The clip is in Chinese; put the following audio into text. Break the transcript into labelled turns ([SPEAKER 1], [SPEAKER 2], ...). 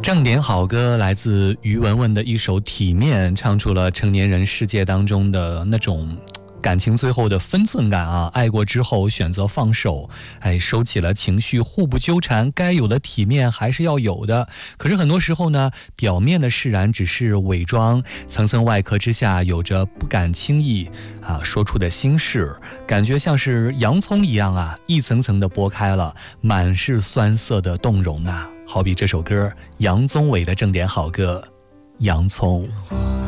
[SPEAKER 1] 正点好歌来自于文文的一首《体面》，唱出了成年人世界当中的那种感情最后的分寸感啊！爱过之后选择放手，收起了情绪，互不纠缠，该有的体面还是要有的。可是很多时候呢，表面的释然只是伪装，层层外壳之下有着不敢轻易说出的心事，感觉像是洋葱一样啊，一层层的剥开了，满是酸涩的动容啊！好比这首歌，杨宗纬的正点好歌《洋葱》。